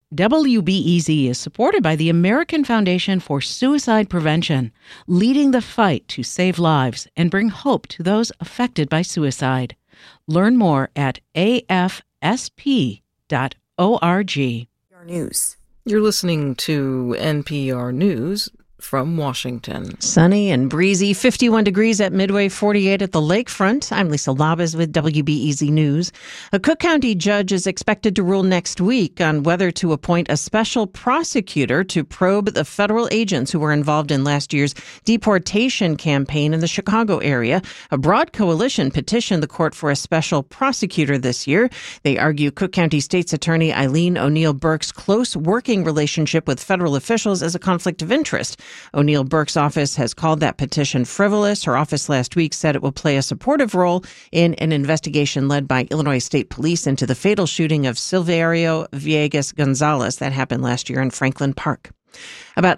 WBEZ is supported by the American Foundation for Suicide Prevention, leading the fight to save lives and bring hope to those affected by suicide. Learn more at afsp.org. News. You're listening to NPR News from Washington. Sunny and breezy, 51 degrees at Midway, 48 at the lakefront. I'm Lisa Labas with WBEZ News. A Cook County judge is expected to rule next week on whether to appoint a special prosecutor to probe the federal agents who were involved in last year's deportation campaign in the Chicago area. A broad coalition petitioned the court for a special prosecutor this year. They argue Cook County State's Attorney Eileen O'Neill Burke's close working relationship with federal officials is a conflict of interest. O'Neill Burke's office has called that petition frivolous. Her office last week said it will play a supportive role in an investigation led by Illinois State Police into the fatal shooting of Silverio Villegas Gonzalez that happened last year in Franklin Park. About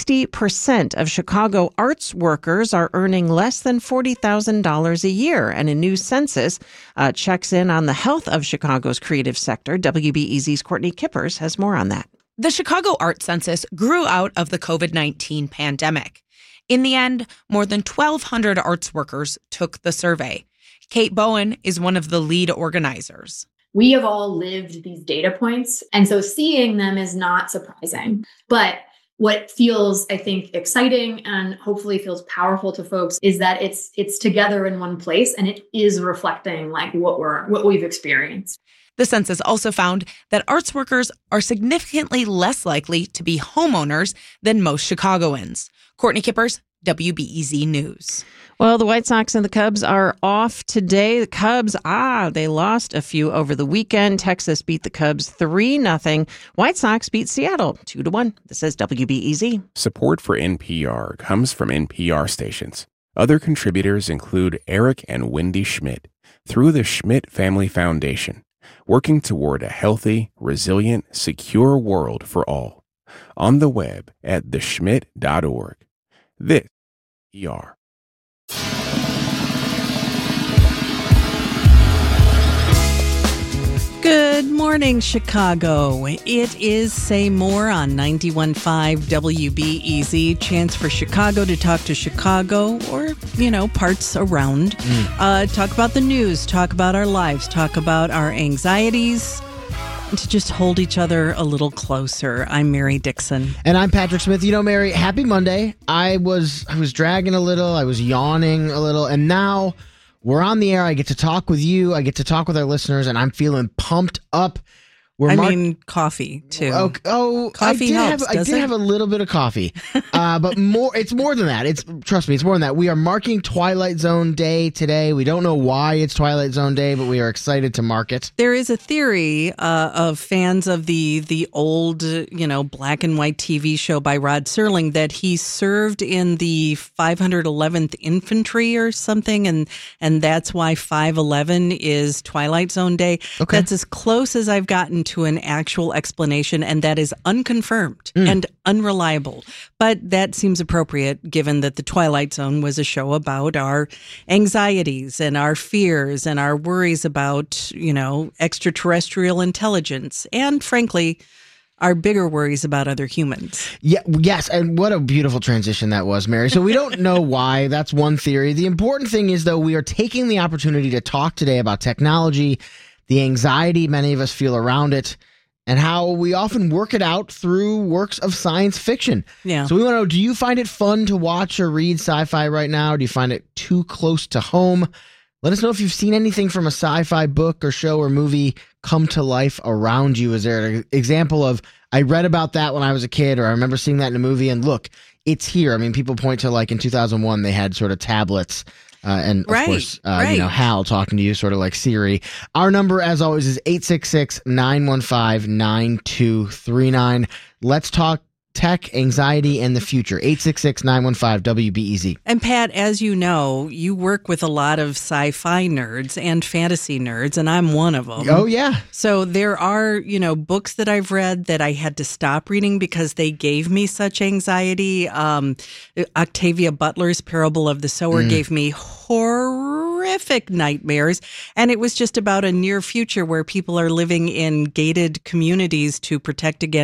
60% of Chicago arts workers are earning less than $40,000 a year, and a new census checks in on the health of Chicago's creative sector. WBEZ's Courtney Kippers has more on that. The Chicago Art Census grew out of the COVID-19 pandemic. In the end, more than 1,200 arts workers took the survey. Kate Bowen is one of the lead organizers. We have all lived these data points, and so seeing them is not surprising. But what feels, I think, exciting and hopefully feels powerful to folks is that it's together in one place, and it is reflecting like what we've experienced. The census also found that arts workers are significantly less likely to be homeowners than most Chicagoans. Courtney Kippers, WBEZ News. Well, the White Sox and the Cubs are off today. The Cubs, they lost a few over the weekend. Texas beat the Cubs 3-0. White Sox beat Seattle 2-1. This is WBEZ. Support for NPR comes from NPR stations. Other contributors include Eric and Wendy Schmidt through the Schmidt Family Foundation, working toward a healthy, resilient, secure world for all. On the web at theschmidt.org. This is NPR. Good morning, Chicago. It is Say More on 91.5 WBEZ. Chance for Chicago to talk to Chicago or, parts around. Talk about the news, talk about our lives, talk about our anxieties, and to just hold each other a little closer. I'm Mary Dixon. And I'm Patrick Smith. Mary, happy Monday. I was dragging a little, I was yawning a little, and now we're on the air. I get to talk with you. I get to talk with our listeners, and I'm feeling pumped up. Coffee, too. Coffee helps, I did have a little bit of coffee, but it's more than that. Trust me, it's more than that. We are marking Twilight Zone Day today. We don't know why it's Twilight Zone Day, but we are excited to mark it. There is a theory of fans of the old, black and white TV show by Rod Serling that he served in the 511th Infantry or something, and that's why 5/11 is Twilight Zone Day. Okay. That's as close as I've gotten to an actual explanation, and that is unconfirmed and unreliable. But that seems appropriate given that The Twilight Zone was a show about our anxieties and our fears and our worries about, extraterrestrial intelligence and, frankly, our bigger worries about other humans. Yes, and what a beautiful transition that was, Mary. So we don't know why. That's one theory. The important thing is, though, we are taking the opportunity to talk today about technology, the anxiety many of us feel around it, and how we often work it out through works of science fiction. Yeah. So we want to know, do you find it fun to watch or read sci-fi right now? Or do you find it too close to home? Let us know if you've seen anything from a sci-fi book or show or movie come to life around you. Is there an example of, I read about that when I was a kid, or I remember seeing that in a movie, and look, it's here. I mean, people point to, like, in 2001, they had sort of tablets. And of course, Hal talking to you, sort of like Siri. Our number, as always, is 866-915-9239. Let's talk tech, anxiety, and the future. 866-915-WBEZ. And Pat, as you know, you work with a lot of sci-fi nerds and fantasy nerds, and I'm one of them. Oh, yeah. So there are, books that I've read that I had to stop reading because they gave me such anxiety. Octavia Butler's Parable of the Sower gave me horrific nightmares. And it was just about a near future where people are living in gated communities to protect against